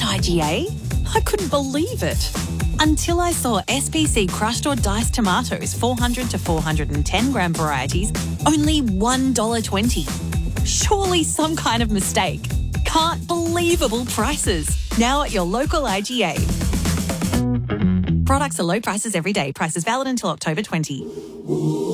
IGA? I couldn't believe it. Until I saw SPC crushed or diced tomatoes, 400 to 410 gram varieties, only $1.20. Surely some kind of mistake. Can't believable prices. Now at your local IGA. Products are low prices every day. Prices valid until October 20.